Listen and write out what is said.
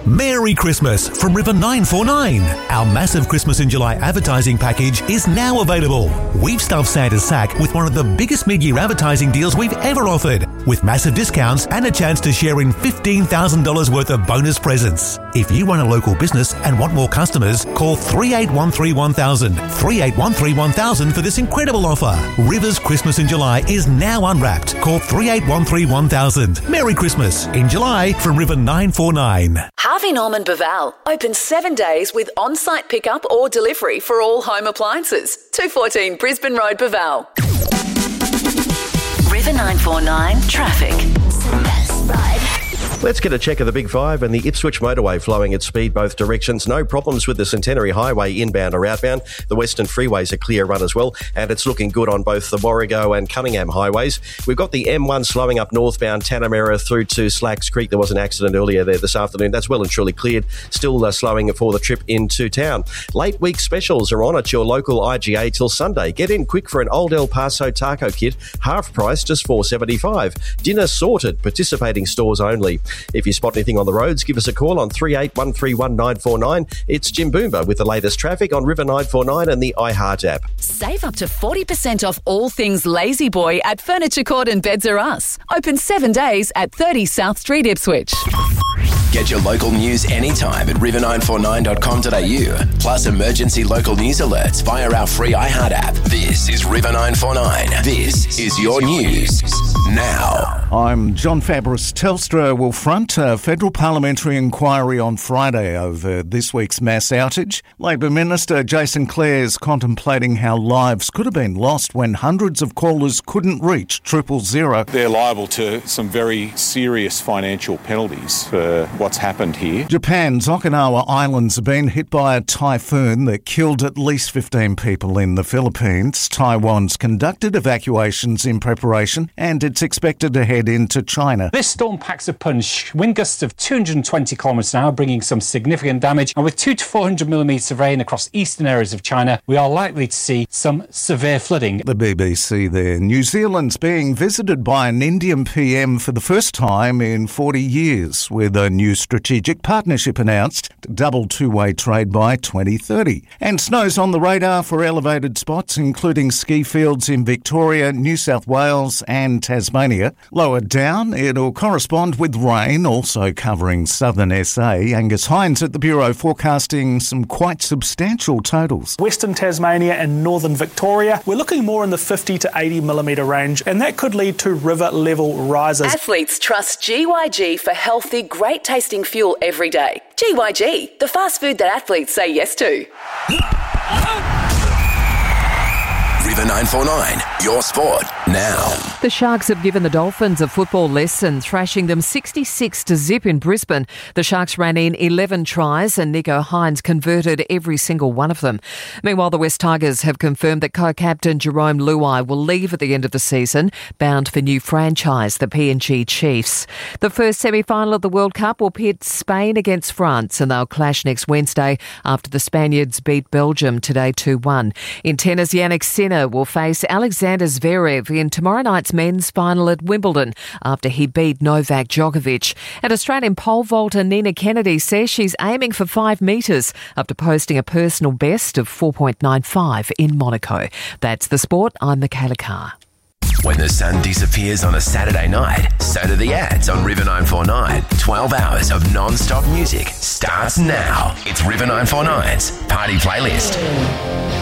Merry Christmas from River 949. Our massive Christmas in July advertising package is now available. We've stuffed Santa's sack with one of the biggest mid-year advertising deals we've ever offered, with massive discounts and a chance to share in $15,000 worth of bonus presents. If you run a local business and want more customers, call 38131000, 38131000 for this incredible offer. River's Christmas in July is now unwrapped. Call 38131000. Merry Christmas in July from River 949. Harvey Norman Baval, open 7 days with on-site pickup or delivery for all home appliances. 214 Brisbane Road, Baval. River 949 traffic. Let's get a check of the Big Five and the Ipswich motorway flowing at speed both directions. No problems with the Centenary Highway inbound or outbound. The Western Freeway's a clear run as well, and it's looking good on both the Warrego and Cunningham highways. We've got the M1 slowing up northbound Tanamera through to Slacks Creek. There was an accident earlier there this afternoon. That's well and truly cleared. Still slowing for the trip into town. Late week specials are on at your local IGA till Sunday. Get in quick for an Old El Paso taco kit, half price, just $4.75. Dinner sorted, participating stores only. If you spot anything on the roads, give us a call on 38131949. It's Jim Boomba with the latest traffic on River 949 and the iHeart app. Save up to 40% off all things Lazy Boy at Furniture Court and Beds R Us. Open 7 days at 30 South Street, Ipswich. Get your local news anytime at river949.com.au. Plus emergency local news alerts via our free iHeart app. This is River 949. This is your news now. I'm John Fabris. Telstra will front a federal parliamentary inquiry on Friday over this week's mass outage. Labor Minister Jason Clare is contemplating how lives could have been lost when hundreds of callers couldn't reach 000. They're liable to some very serious financial penalties for what's happened here. Japan's Okinawa Islands have been hit by a typhoon that killed at least 15 people in the Philippines. Taiwan's conducted evacuations in preparation, and it's expected to head into China. This storm packs a punch. Wind gusts of 220 kilometres an hour, bringing some significant damage. And with 200 to 400 millimetres of rain across eastern areas of China, we are likely to see some severe flooding. The BBC there. New Zealand's being visited by an Indian PM for the first time in 40 years, with a new strategic partnership announced to double two-way trade by 2030. And snow's on the radar for elevated spots, including ski fields in Victoria, New South Wales and Tasmania. Lower down, it'll correspond with rain, also covering southern SA. Angus Hines at the Bureau forecasting some quite substantial totals. Western Tasmania and northern Victoria, we're looking more in the 50 to 80 millimetre range, and that could lead to river level rises. Athletes trust GYG for healthy, great tasting fuel every day. GYG, the fast food that athletes say yes to. River 949, your sport now. The Sharks have given the Dolphins a football lesson, thrashing them 66-0 in Brisbane. The Sharks ran in 11 tries and Nico Hines converted every single one of them. Meanwhile, the West Tigers have confirmed that co-captain Jerome Luai will leave at the end of the season, bound for new franchise, the PNG Chiefs. The first semi-final of the World Cup will pit Spain against France, and they'll clash next Wednesday after the Spaniards beat Belgium today 2-1. In tennis, Jannik Sinner will face Alexander Zverev in tomorrow night's men's final at Wimbledon after he beat Novak Djokovic. And Australian pole vaulter Nina Kennedy says she's aiming for 5 metres after posting a personal best of 4.95 in Monaco. That's the sport. I'm Michaela Carr. When the sun disappears on a Saturday night, so do the ads on River 949. 12 hours of non-stop music starts now. It's River 949's Party Playlist.